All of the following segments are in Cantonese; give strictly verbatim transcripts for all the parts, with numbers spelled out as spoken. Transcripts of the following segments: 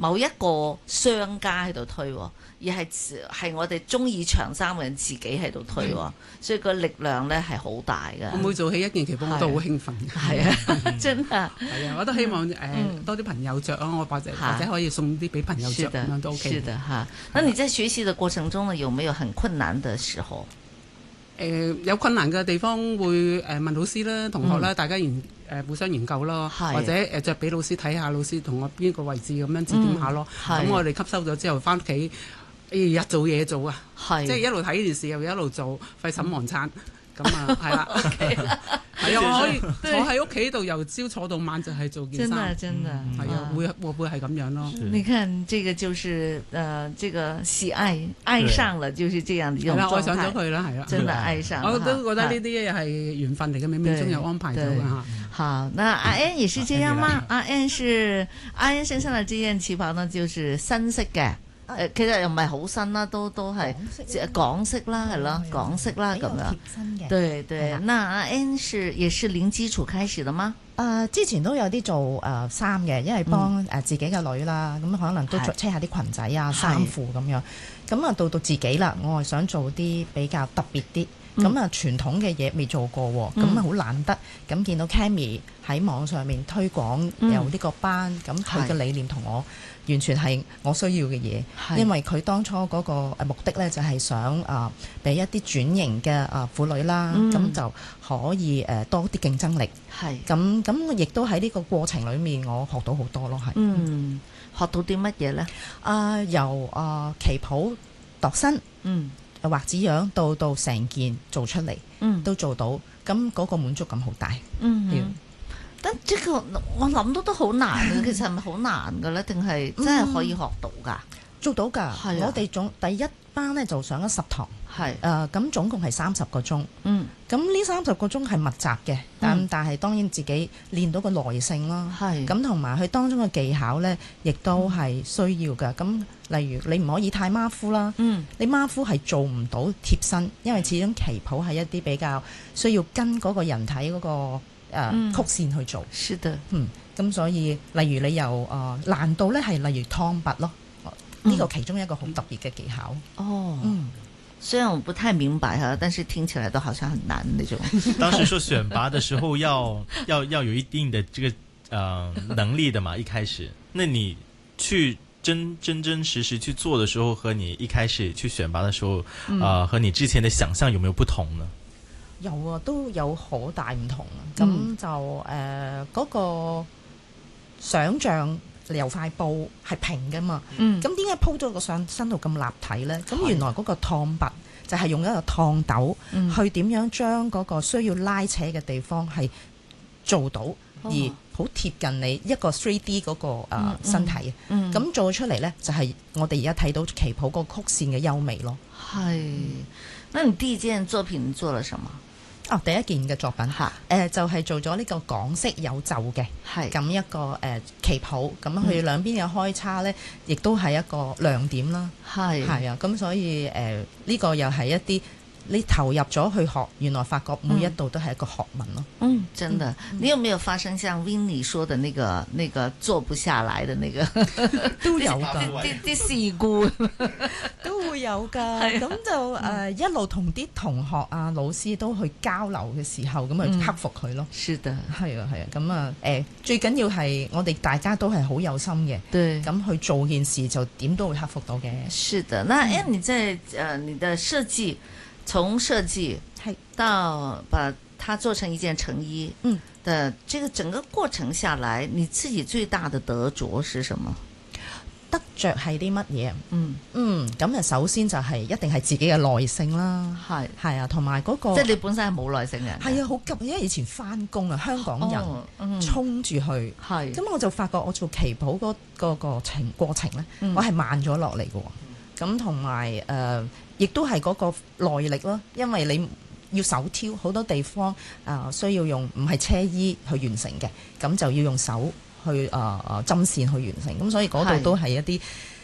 某一個商家喺度推，而係係我哋中意長衫嘅人自己喺度推，所以個力量咧係好大嘅。 我每做起一件旗袍我都好興奮。 係啊，真啊。 係啊，我都希望誒、呃嗯、多啲朋友着啊，我或者或者可以送啲俾朋友着咁樣都 OK。 是的哈。那你在學習的過程中呢，有沒有很困難的時候？ 誒、呃、有困難嘅地方會誒問老師啦、同學啦，嗯、大家研誒、呃、互相研究咯，或者誒著俾老師睇下，老師同我邊個位置咁樣指點下咯。咁、嗯、我哋吸收咗之後，翻屋企日做嘢做啊，即係一路睇電視又一路做，廢寢忘餐。咁啊，係啦，係啊，我可以坐喺屋企度由朝坐到晚就係做件衫， 真的真的， 係啊，會會會係咁樣咯。 你看，這個就是呃，這個喜愛愛上了，就是這樣的一種狀態。 愛上咗佢啦，係啦， 真的愛上。 我都覺得呢啲係緣分嚟嘅，冥冥中有安排咗嘅嚇。 好，那阿 Ann 也是這樣嗎？阿 Ann 是阿 Ann 身上的這件旗袍呢，就是新式嘅。誒，其實又唔係好新啦，都都係港式啦，係咯，港式啦咁樣。對對，那阿 Ann 是也是零基礎開始的嗎？ 誒，之前都有啲做誒衫嘅，因為幫誒自己嘅女啦，咁可能都車下啲裙仔啊、衫褲咁樣。咁啊，到到自己啦，我係想做啲比較特別啲。咁啊，傳統嘅嘢未做過喎，咁啊好難得。咁見到 Cammy 喺網上面推廣有呢個班，咁佢嘅理念同我完全係我需要嘅嘢，因為佢當初嗰個目的咧就係想啊俾一啲轉型嘅啊婦女啦，咁、嗯、就可以誒多啲競爭力。係咁咁，亦都喺呢個過程裏面，我學到好多咯，係。嗯， 學到啲乜嘢咧？ 啊，由啊旗袍度身，嗯。畫紙樣到到成件做出嚟，嗯，都做到，咁嗰個滿足感好大。 嗯，嗯，但這個我諗到都好難嘅，其實係咪好難嘅咧？定係真係可以學到㗎？ 做到㗎， 啊、 我哋總第一班咧就上咗十堂，係誒咁總共係三十個鐘。嗯，咁呢三十個鐘係密集嘅，但、嗯、但係當然自己練到個耐性啦。係咁同埋佢當中嘅技巧咧，亦都係需要㗎。咁、嗯、例如你唔可以太馬虎啦。嗯，你馬虎係做唔到貼身，因為始終旗袍係一啲比較需要跟嗰個人體嗰、嗰個誒、呃嗯、曲線去做。是的，嗯，咁所以例如你由誒、呃、難度咧係例如燙拔咯。呢個其中一個好特別嘅技巧。哦，嗯， 雖然我不太明白哈，但是聽起來都好像很難那種。 當時說選拔的時候要要要有一定的這個呃能力的嘛，一開始，那你去真真真實實去做的時候，和你一開始去選拔的時候，啊、嗯呃，和你之前的想象有沒有不同呢？ 有啊，都有好大唔同啊。咁、嗯、就誒嗰、呃那個想像。由塊布係平嘅嘛，咁點解鋪咗個上身度咁立體呢？咁原來嗰個燙拔就係用一個燙斗、嗯、去點樣將嗰個需要拉扯嘅地方係做到，哦、而好貼近你一個 three D 嗰、那個誒、呃嗯、身體。咁、嗯、做出嚟呢，就係、是、我哋而家睇到旗袍個曲線嘅優美咯。係、 嗯，那你第一件作品做了什麼？ 哦，第一件嘅作品嚇，誒、呃、就係、是、做咗呢個港式有袖嘅，係咁一個誒、呃、旗袍，咁佢兩邊嘅開叉咧，亦都係一個亮點啦，係係啊，咁所以誒呢、呃這個又係一啲你投入咗去學，原來發覺每一度都係一個學問咯。嗯， 真的，嗯、你有沒有發生像 Winnie 說的那個那個做不下來的那個都有㗎， 啲啲事故都會有㗎。咁就誒、呃、一路同啲同學啊老師都去交流嘅時候，咁去克服佢咯。是的，係啊係啊。咁啊誒最緊要係我哋大家都係好有心嘅。對，咁去做件事就點都會克服到嘅。是的，那誒你在誒你的設計。從設計到把它做成一件成衣的這個整個過程下來，你自己最大的得着是什麼？得着係啲乜嘢？嗯嗯，咁啊首先就係一定係自己嘅耐性啦，係係啊，同埋嗰個即係你本身係冇耐性嘅，係啊，好急，因為以前返工啊，香港人、哦嗯、衝住去，係咁我就發覺我做旗袍嗰嗰個程過程咧，嗯、我係慢咗落嚟嘅，咁同埋誒。亦都係嗰個耐力咯，因為你要手挑好多地方啊、呃，需要用唔係車衣去完成嘅，咁就要用手去啊啊針線去完成，咁所以嗰度都係一啲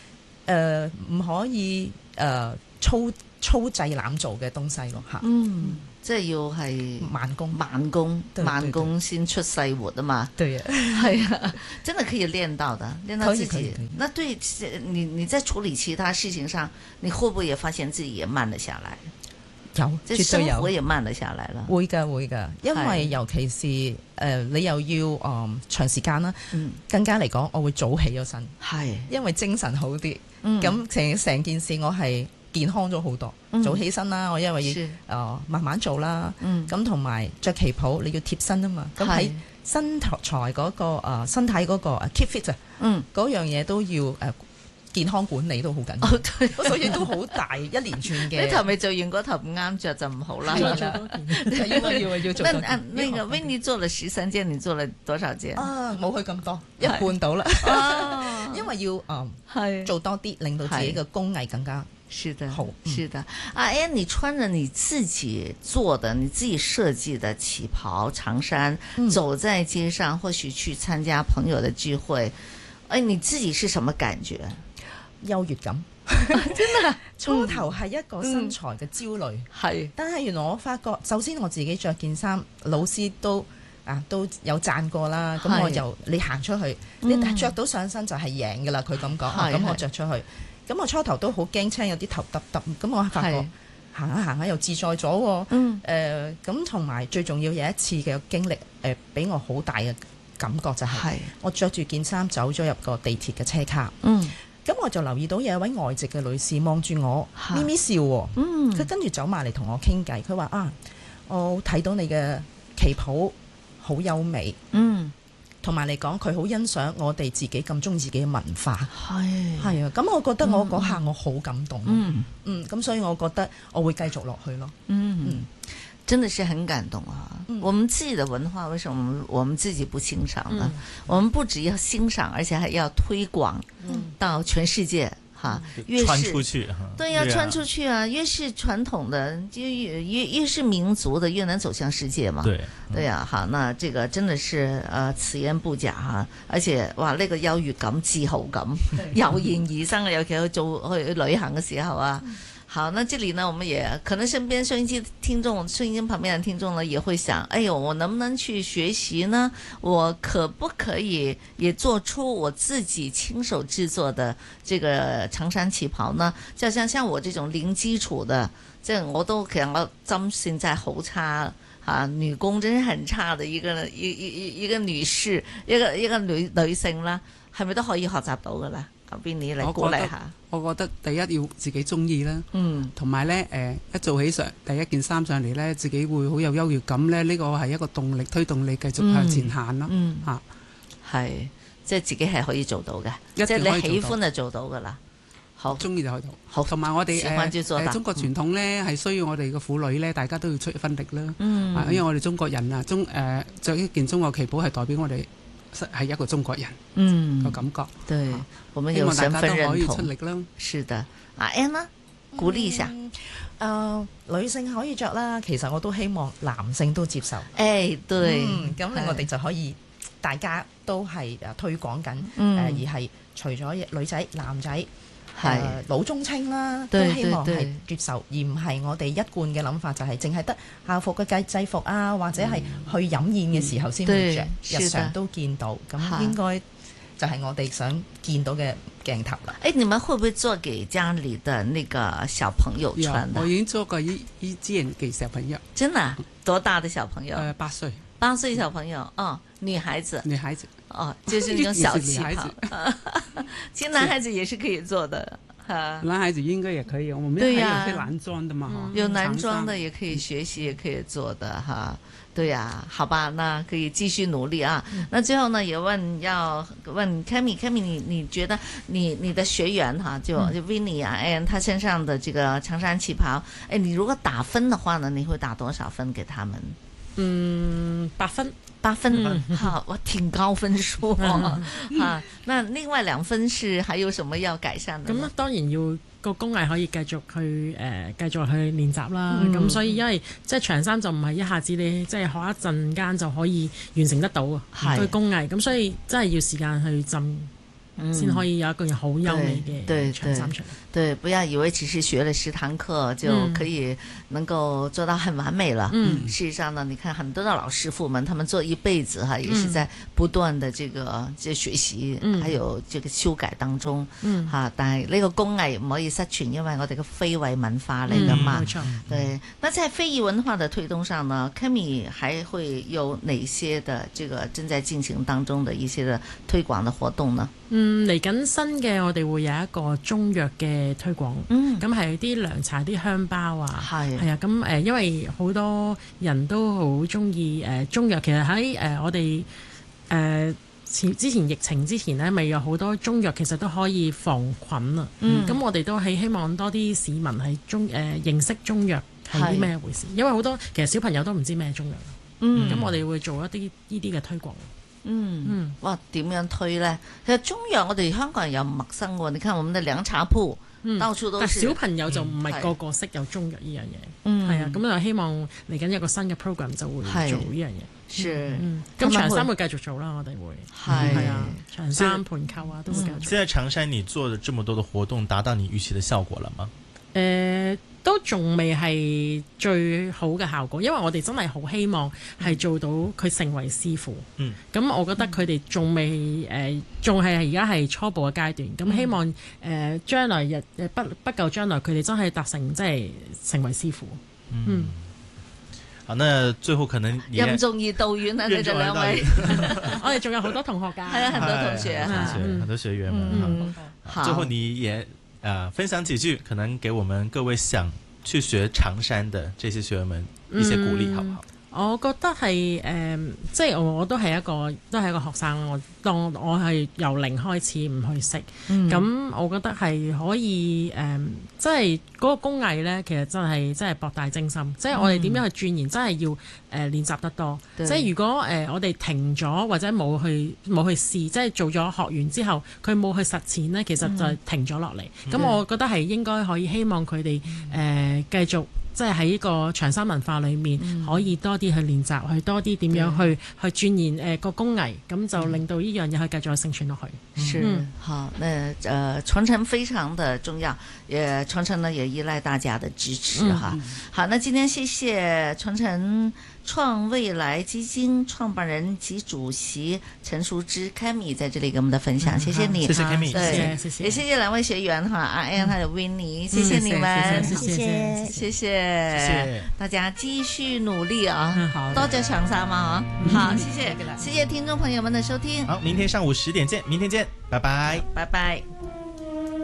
誒唔可以誒粗粗製濫造嘅東西咯嚇。 嗯，即係要係慢工慢工慢工先出細活啊嘛。 對啊， 係啊，真係可以練到的，練到自己。那對你你在處理其他事情上，你會不會也發現自己也慢了下來？ 有， 即係生活也慢了下來啦。會㗎會㗎，因為尤其是誒、呃、你又要誒、呃、長時間啦，嗯、更加嚟講，我會早起咗身，係因為精神好啲。咁成成件事我係健康咗好多，嗯、早起身啦，我因為要誒、呃、慢慢做啦。咁同埋着旗袍你要貼身啊嘛，咁喺身材嗰、那個誒、呃、身體嗰、那個 keep fit 啊，嗯，嗰樣嘢都要誒。呃健康管理都好緊要，哦、所以都好大一連串嘅。呢頭未做完嗰頭唔啱着就唔好啦。要做多件，應該要要做多件。那啊，那個 Winnie 做了十三件，你做了多少件？啊，冇去咁多，一半到啦。哦，因為要嗯係做多啲，令到自己嘅工藝更加是的好。是的，啊 Anne 你穿着你自己做的、你自己設計的旗袍長衫，嗯、走在街上，或許去參加朋友的聚會，哎，你自己是什麼感覺？優越感，真的初頭係一個身材嘅焦慮，係、嗯，但係原來我發覺，首先我自己着件衫，老師都啊都有讚過啦，咁我就你行出去，嗯、你着到上身就係贏噶啦，佢咁講，咁我着出去，咁我初頭都好驚青，有啲頭耷耷，咁我發覺行下行下又自在咗，嗯，誒咁同埋最重要有一次嘅經歷，誒、呃、俾我好大嘅感覺就係、是，我着住件衫走咗入個地鐵嘅車卡，嗯。咁我就留意到有一位外籍嘅女士望住我，咪咪笑喎。嗯，佢跟住走埋嚟同我傾偈。佢話啊，我睇到你嘅旗袍好優美。嗯，同埋嚟講，佢好欣賞我哋自己咁中意自己嘅文化。係係啊，咁我覺得我嗰下我好感動。嗯嗯，咁所以我覺得我會繼續落去咯。嗯嗯。真的是很感動啊！嗯、我們自己的文化為什麼我們自己不欣賞呢？嗯、我們不只要欣賞，而且還要推廣到全世界哈、嗯！越是穿出去， 對，要穿出去啊！越是傳統的，就越越越是民族的，越能走向世界嘛。對對呀、啊，好，那這個真的是呃此言不假哈！而且哇，呢、那個優越感、自豪感油然而生啊！尤其去做去旅行嘅時候啊。嗯好，那這裡呢，我們也可能身邊收音機聽眾、收音機旁邊的聽眾呢，也會想，哎呦，我能不能去學習呢？我可不可以也做出我自己親手製作的這個長衫旗袍呢？就像像我這種零基礎的，即係我都其實我針線真係好差啊，女工真係很差的一個一一一一個女士，一個一個女女性啦，係咪都可以學習到㗎啦？邊你嚟鼓勵下？ 我覺得第一要自己中意啦，嗯，同埋咧誒一做起上第一件衫上嚟咧，自己會好有優越感咧，呢個係一個動力推動你繼續向前行咯，嗯嚇，係即係自己係可以做到嘅，即係你喜歡就做到噶啦，好中意就可以做，好同埋我哋誒誒中國傳統咧係需要我哋嘅婦女咧，大家都要出一分力啦，嗯，因為我哋中國人啊，中誒著一件中國旗袍係代表我哋。係一個中國人，嗯，個感覺，對，我們有身份認同，出力啦。是的，阿 Anne 呢，鼓勵一下，誒，女性可以着啦，其實我都希望男性都接受。誒，對，咁我哋就可以大家都係誒推廣緊，誒而係除咗女仔、男仔。係、呃、老中青啦，都希望係接受，而唔係我哋一貫嘅諗法，就係淨係得校服嘅制服啊，或者係去飲宴嘅時候先會着，日常都見到。咁應該就係我哋想見到嘅鏡頭啦。誒，你們會唔會做給家裡的那個小朋友穿的？我已經做過一一件給小朋友。真的？多大的小朋友？呃，八歲。八歲小朋友，哦，女孩子。女孩子。哦，就是那種小旗袍。其實男孩子也是可以做的，哈。男孩子應該也可以，我們還有些男裝的嘛，哈。有男裝的也可以學習，也可以做的，哈。對呀，好吧，那可以繼續努力啊。那最後呢，也問要問 Cammy，Cammy， 你你覺得你你的學員哈，就就 Winnie 啊，哎，他身上的這個長衫旗袍，哎，你如果打分的話呢，你會打多少分給他們？嗯，八分。八分，嗯、好，哇，挺高分數啊！啊，那另外兩分是還有什麼要改善的？咁當然要個工藝可以繼續去誒、呃，繼續去練習啦。咁、嗯、所以因為即係長衫就唔係一下子你即係學一陣間就可以完成得到啊，對工藝。咁所以真係要時間去浸。 先可以有一個好優美嘅長衫出嚟。 對，不要以為只是學了十堂課就可以能夠做到很完美了。嗯，事實上呢，你看很多的老師傅們，他們做一輩子哈，也是在不斷的這個即係學習，嗯、還有這個修改當中。嗯，哈，但係呢個工藝唔可以失傳，因為我哋嘅非遺文化嚟噶嘛。冇錯。對，那在非遺文化的推動上呢 Kami 還會有哪些的這個正在進行當中的一些的推廣的活動呢？ 嗯，嚟緊新嘅我哋會有一個中藥嘅推廣，咁係啲涼茶、啲香包啊，係係啊，咁誒、呃，因為好多人都好中意誒中藥，其實喺誒、呃、我哋誒、呃、前之前疫情之前咧，咪有好多中藥其實都可以防菌啊，咁、嗯、我哋都係希望多啲市民係中誒、呃、認識中藥係啲咩回事，因為好多其實小朋友都唔知咩中藥，咁、嗯、我哋會做一啲呢啲嘅推廣。 嗯嗯，哇，點樣推呢？其實中藥我哋香港人又唔陌生喎。你看我們的涼茶鋪，嗯、到處都是。但小朋友就唔係個個識有中藥呢樣嘢。嗯，係啊，咁就希望嚟緊有個新嘅 program 就會做呢樣嘢。是，嗯，咁長衫會繼續做啦，我哋會。係係啊，長衫盤扣啊都會繼續做。 現在長衫你做了這麼多的活動，達到你預期的效果了嗎？ 誒、呃。都仲未係最好嘅效果，因為我哋真係好希望係做到佢成為師傅。嗯，咁我覺得佢哋仲未誒，仲係而家係初步嘅階段。咁、嗯、希望誒、呃、將來日誒不不久將來佢哋真係達成即係成為師傅。嗯，嗯好，那最後可能任重而道遠啊！你哋兩位， 我哋仲有好多同學㗎， 係啊，很多同學， 同學，很多學員們。嗯，好，最後你也。呃，分享幾句，可能給我們各位想去學長衫的這些學員們一些鼓勵，好不好？ 我覺得係誒、呃，即係我都係一個都係一個學生，我當我係由零開始唔去識，咁、嗯、我覺得係可以誒、呃，即係嗰個工藝咧，其實真係真係博大精深，嗯、即係我哋點樣去鑽研，真係要誒、呃、練習得多。即係如果誒、呃、我哋停咗或者冇去冇去試，即係做咗學完之後，佢冇去實踐咧，其實就停咗落嚟。咁、嗯、我覺得係應該可以希望佢哋誒繼續。即係喺呢個長衫文化裏面，嗯、可以多啲去練習，去多啲點樣去去鑽研誒個工藝，咁就令到呢樣嘢可以繼續生存落去。 是，嗯、好，那呃傳承非常的重要，也傳承呢也依賴大家的支持哈、嗯。好，那今天謝謝傳承創未來基金創辦人及主席陳淑芝 Kami 在這裡跟我們的分享，謝謝你， 謝謝 Kami， 對， 謝謝， 也謝謝兩位學員哈，阿 Ann 還有 Winnie，謝謝你們， 謝謝，謝謝，謝謝，大家繼續努力啊， 好， 多謝長衫啊，好，謝謝，謝謝聽眾朋友們的收聽， 好，明天上午十點見，明天見，拜拜， 拜拜。